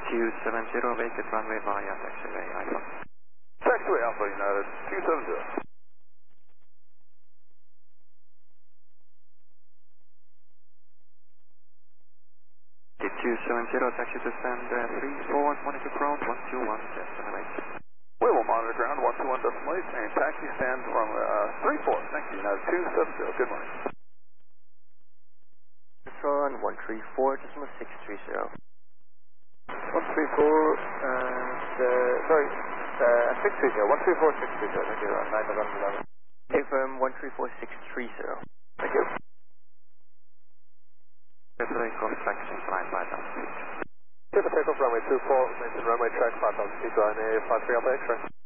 270, vacant runway via taxiway Alpha. Taxiway Alpha United 270. 270, taxi to stand 34, monitor ground 121.8. We will monitor ground 121.8 and taxi stand from 34. Thank you, United 270. Good morning. Control 134.630. 134 and, sorry, 630, 134.630, thank you, 9 November 11. Affirm 134.630. Thank you. Takeoff taxi flying by altitude. Takeoff runway 24, maintain runway track 5000 feet, runway 53 Alpha X-ray.